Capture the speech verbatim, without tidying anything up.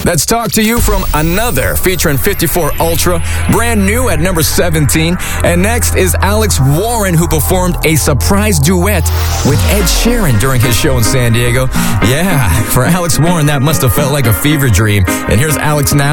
Let's talk to you from Another, featuring fifty-four Ultra, brand new at number seventeen. And next is Alex Warren, who performed a surprise duet with Ed Sheeran during his show in San Diego. Yeah, for Alex Warren, that must have felt like a fever dream. And here's Alex now.